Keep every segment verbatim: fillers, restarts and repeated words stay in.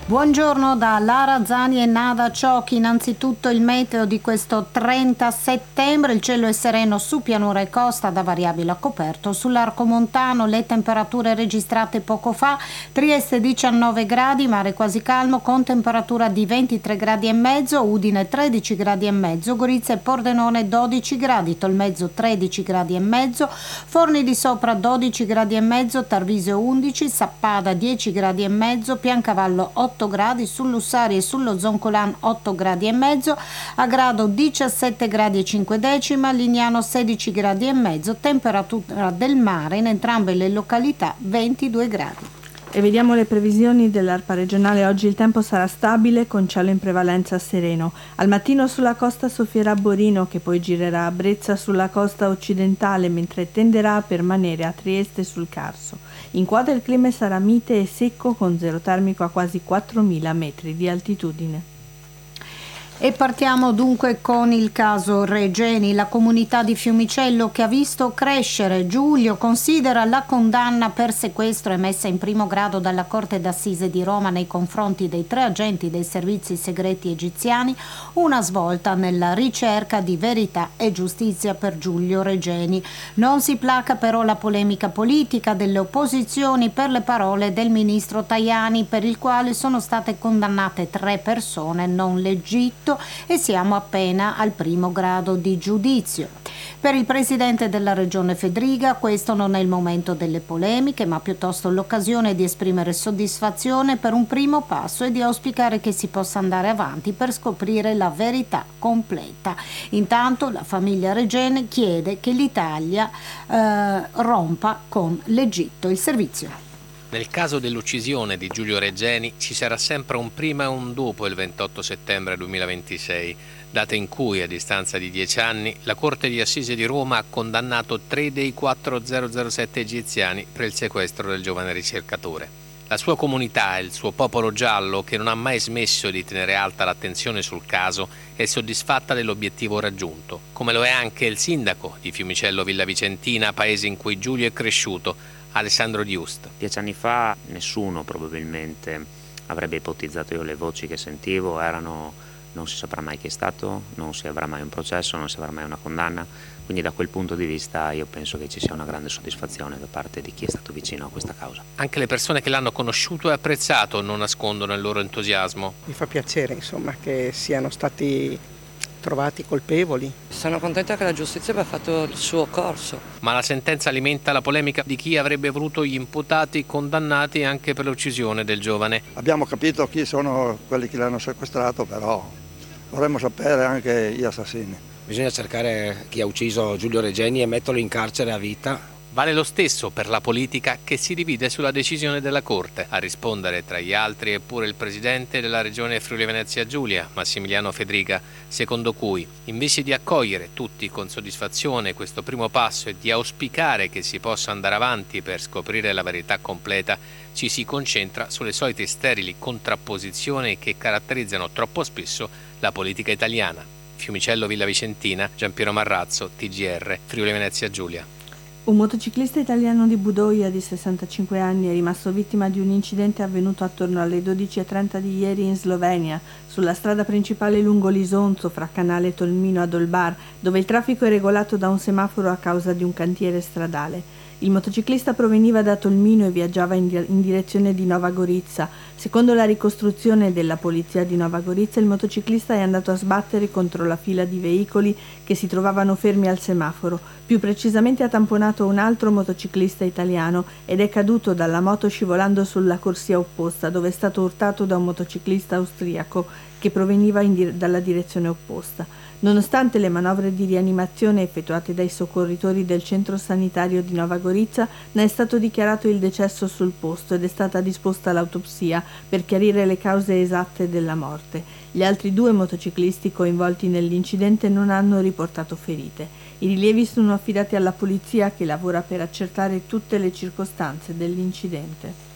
Buongiorno da Lara Zani e Nada Ciocchi. Innanzitutto il meteo di questo trenta settembre: il cielo è sereno su pianura e costa, da variabile a coperto. Sull'arco montano le temperature registrate poco fa: Trieste diciannove gradi, mare quasi calmo con temperatura di ventitré gradi e mezzo, Udine tredici gradi e mezzo, Gorizia e Pordenone dodici gradi, Tolmezzo tredici gradi e mezzo, Forni di Sopra dodici gradi e mezzo, Tarvisio undici, Sappada dieci gradi e mezzo, Piancavallo otto gradi, sull'Ussari e sullo Zoncolan otto gradi e mezzo, Agrado diciassette gradi e cinque decima, Lignano sedici gradi e mezzo, temperatura del mare in entrambe le località ventidue gradi. E vediamo le previsioni dell'ARPA regionale. Oggi il tempo sarà stabile con cielo in prevalenza sereno. Al mattino sulla costa soffierà Borino, che poi girerà a Brezza sulla costa occidentale, mentre tenderà a permanere a Trieste sul Carso. In quota il clima sarà mite e secco con zero termico a quasi quattromila metri di altitudine. E partiamo dunque con il caso Regeni. La comunità di Fiumicello, che ha visto crescere Giulio, considera la condanna per sequestro emessa in primo grado dalla Corte d'Assise di Roma nei confronti dei tre agenti dei servizi segreti egiziani una svolta nella ricerca di verità e giustizia per Giulio Regeni. Non si placa però la polemica politica delle opposizioni per le parole del ministro Tajani, per il quale sono state condannate tre persone non l'Egitto e siamo appena al primo grado di giudizio. Per il presidente della regione Fedriga questo non è il momento delle polemiche, ma piuttosto l'occasione di esprimere soddisfazione per un primo passo e di auspicare che si possa andare avanti per scoprire la verità completa. Intanto la famiglia Regeni chiede che l'Italia eh, rompa con l'Egitto il servizio. Nel caso dell'uccisione di Giulio Regeni ci sarà sempre un prima e un dopo il ventotto settembre duemilaventisei, data in cui, a distanza di dieci anni, la Corte di Assise di Roma ha condannato tre dei quattromilasette egiziani per il sequestro del giovane ricercatore. La sua comunità e il suo popolo giallo, che non ha mai smesso di tenere alta l'attenzione sul caso, è soddisfatta dell'obiettivo raggiunto, come lo è anche il sindaco di Fiumicello Villavicentina, paese in cui Giulio è cresciuto, Alessandro Diust. Dieci anni fa nessuno probabilmente avrebbe ipotizzato, io le voci che sentivo erano non si saprà mai chi è stato, non si avrà mai un processo, non si avrà mai una condanna, quindi da quel punto di vista io penso che ci sia una grande soddisfazione da parte di chi è stato vicino a questa causa. Anche le persone che l'hanno conosciuto e apprezzato non nascondono il loro entusiasmo. Mi fa piacere insomma che siano stati trovati colpevoli. Sono contenta che la giustizia abbia fatto il suo corso. Ma la sentenza alimenta la polemica di chi avrebbe voluto gli imputati condannati anche per l'uccisione del giovane. Abbiamo capito chi sono quelli che l'hanno sequestrato, però vorremmo sapere anche gli assassini. Bisogna cercare chi ha ucciso Giulio Regeni e metterlo in carcere a vita. Vale lo stesso per la politica, che si divide sulla decisione della Corte. A rispondere tra gli altri è pure il presidente della regione Friuli Venezia Giulia, Massimiliano Fedriga, secondo cui, invece di accogliere tutti con soddisfazione questo primo passo e di auspicare che si possa andare avanti per scoprire la verità completa, ci si concentra sulle solite sterili contrapposizioni che caratterizzano troppo spesso la politica italiana. Fiumicello Villavicentina, Giampiero Marrazzo, T G R, Friuli Venezia Giulia. Un motociclista italiano di Budoia di sessantacinque anni è rimasto vittima di un incidente avvenuto attorno alle dodici e trenta di ieri in Slovenia, sulla strada principale lungo l'Isonzo, fra Canale Tolmino ad Olbar, dove il traffico è regolato da un semaforo a causa di un cantiere stradale. Il motociclista proveniva da Tolmino e viaggiava in, di- in direzione di Nova Gorizia. Secondo la ricostruzione della polizia di Nova Gorizia, il motociclista è andato a sbattere contro la fila di veicoli che si trovavano fermi al semaforo. Più precisamente ha tamponato un altro motociclista italiano ed è caduto dalla moto scivolando sulla corsia opposta, dove è stato urtato da un motociclista austriaco che proveniva in di- dalla direzione opposta. Nonostante le manovre di rianimazione effettuate dai soccorritori del centro sanitario di Nova Gorizia, ne è stato dichiarato il decesso sul posto ed è stata disposta l'autopsia per chiarire le cause esatte della morte. Gli altri due motociclisti coinvolti nell'incidente non hanno riportato ferite. I rilievi sono affidati alla polizia, che lavora per accertare tutte le circostanze dell'incidente.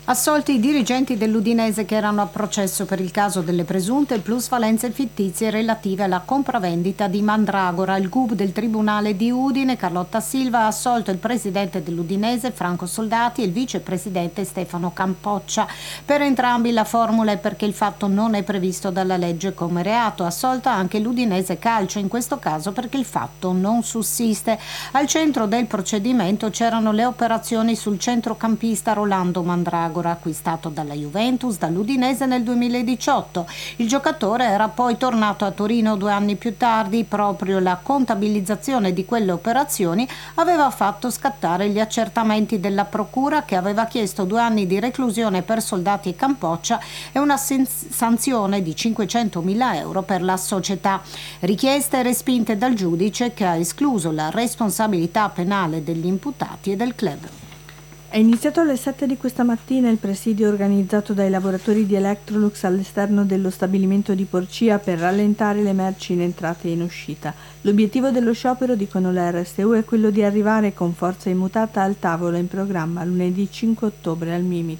Assolti i dirigenti dell'Udinese che erano a processo per il caso delle presunte plusvalenze fittizie relative alla compravendita di Mandragora. Il G U P del Tribunale di Udine, Carlotta Silva, ha assolto il presidente dell'Udinese, Franco Soldati, e il vicepresidente Stefano Campoccia. Per entrambi la formula è perché il fatto non è previsto dalla legge come reato. Assolta anche l'Udinese Calcio, in questo caso perché il fatto non sussiste. Al centro del procedimento c'erano le operazioni sul centrocampista Rolando Mandragora, acquistato dalla Juventus dall'Udinese nel duemiladiciotto. Il giocatore era poi tornato a Torino due anni più tardi. Proprio la contabilizzazione di quelle operazioni aveva fatto scattare gli accertamenti della procura, che aveva chiesto due anni di reclusione per Soldati e Campoccia e una sanzione di cinquecentomila euro per la società, richieste e respinte dal giudice, che ha escluso la responsabilità penale degli imputati e del club. È iniziato alle sette di questa mattina il presidio organizzato dai lavoratori di Electrolux all'esterno dello stabilimento di Porcia per rallentare le merci in entrata e in uscita. L'obiettivo dello sciopero, dicono le R S U, è quello di arrivare con forza immutata al tavolo in programma lunedì cinque ottobre al Mimit.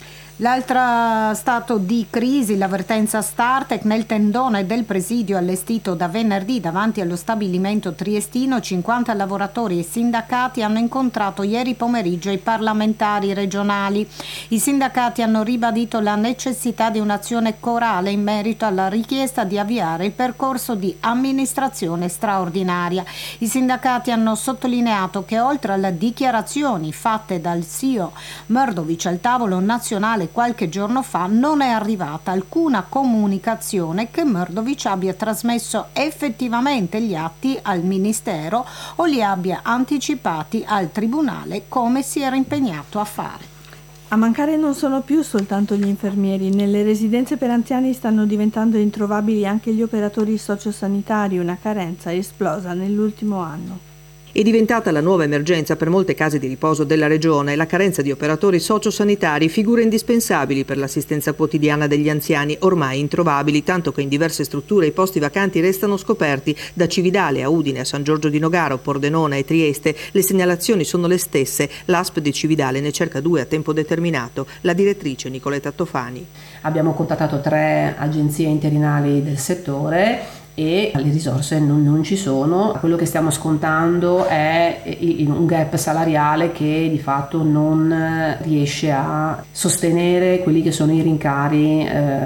L'altro stato di crisi, l'avvertenza Startec nel tendone del presidio allestito da venerdì davanti allo stabilimento triestino. cinquanta lavoratori e sindacati hanno incontrato ieri pomeriggio i parlamentari regionali. I sindacati hanno ribadito la necessità di un'azione corale in merito alla richiesta di avviare il percorso di amministrazione straordinaria. I sindacati hanno sottolineato che oltre alle dichiarazioni fatte dal C E O Mrdovic al tavolo nazionale qualche giorno fa, non è arrivata alcuna comunicazione che Mrdovic abbia trasmesso effettivamente gli atti al Ministero o li abbia anticipati al Tribunale come si era impegnato a fare. A mancare non sono più soltanto gli infermieri. Nelle residenze per anziani stanno diventando introvabili anche gli operatori sociosanitari, una carenza esplosa nell'ultimo anno. È diventata la nuova emergenza per molte case di riposo della regione la carenza di operatori sociosanitari, figure indispensabili per l'assistenza quotidiana degli anziani, ormai introvabili, tanto che in diverse strutture i posti vacanti restano scoperti. Da Cividale a Udine, a San Giorgio di Nogaro, Pordenone e Trieste le segnalazioni sono le stesse. L'A S P di Cividale ne cerca due a tempo determinato. La direttrice Nicoletta Tofani. Abbiamo contattato tre agenzie interinali del settore e le risorse non, non ci sono. Quello che stiamo scontando è un gap salariale che di fatto non riesce a sostenere quelli che sono i rincari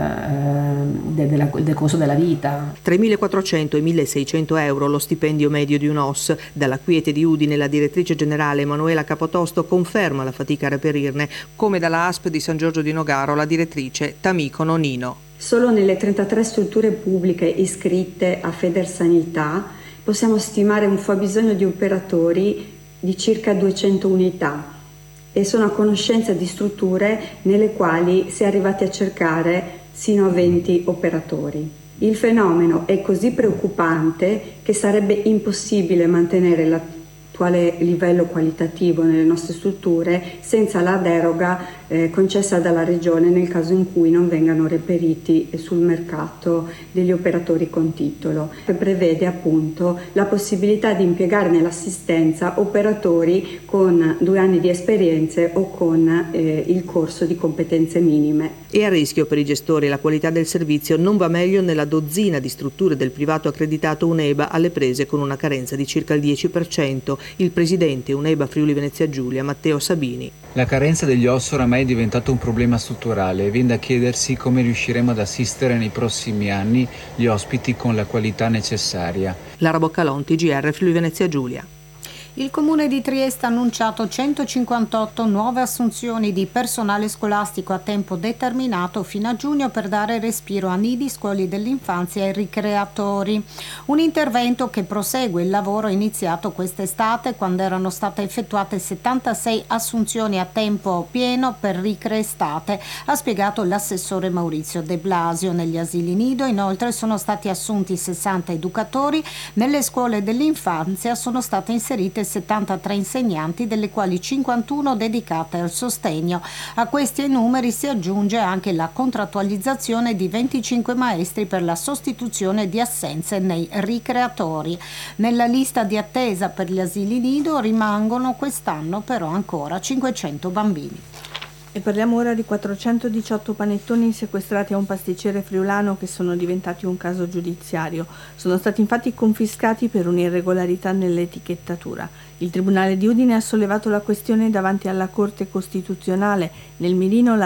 eh, de, de la, del costo della vita. tremilaquattrocento e milleseicento euro lo stipendio medio di un O S. Dalla Quiete di Udine la direttrice generale Emanuela Capotosto conferma la fatica a reperirne, come dalla A S P di San Giorgio di Nogaro la direttrice Tamiko Nonino. Solo nelle trentatré strutture pubbliche iscritte a Federsanità possiamo stimare un fabbisogno di operatori di circa duecento unità e sono a conoscenza di strutture nelle quali si è arrivati a cercare sino a venti operatori. Il fenomeno è così preoccupante che sarebbe impossibile mantenere l'attuale livello qualitativo nelle nostre strutture senza la deroga eh, concessa dalla Regione nel caso in cui non vengano reperiti sul mercato degli operatori con titolo, che prevede appunto la possibilità di impiegare nell'assistenza operatori con due anni di esperienze o con eh, il corso di competenze minime. E a rischio per i gestori la qualità del servizio non va meglio nella dozzina di strutture del privato accreditato UNEBA alle prese con una carenza di circa il dieci per cento. Il presidente UNEBA Friuli Venezia Giulia, Matteo Sabini. La carenza degli O S oramai è diventato un problema strutturale e viene da chiedersi come riusciremo ad assistere nei prossimi anni gli ospiti con la qualità necessaria. Lara Boccalonti, G R Friuli Venezia Giulia. Il Comune di Trieste ha annunciato centocinquantotto nuove assunzioni di personale scolastico a tempo determinato fino a giugno per dare respiro a nidi, scuole dell'infanzia e ricreatori. Un intervento che prosegue il lavoro iniziato quest'estate, quando erano state effettuate settantasei assunzioni a tempo pieno per ricreestate, ha spiegato l'assessore Maurizio De Blasio. Negli asili nido inoltre sono stati assunti sessanta educatori, nelle scuole dell'infanzia sono state inserite settantatré insegnanti, delle quali cinquantuno dedicate al sostegno. A questi numeri si aggiunge anche la contrattualizzazione di venticinque maestri per la sostituzione di assenze nei ricreatori. Nella lista di attesa per gli asili nido rimangono quest'anno però ancora cinquecento bambini. E parliamo ora di quattrocentodiciotto panettoni sequestrati a un pasticcere friulano che sono diventati un caso giudiziario. Sono stati infatti confiscati per un'irregolarità nell'etichettatura. Il Tribunale di Udine ha sollevato la questione davanti alla Corte Costituzionale. Nel mirino la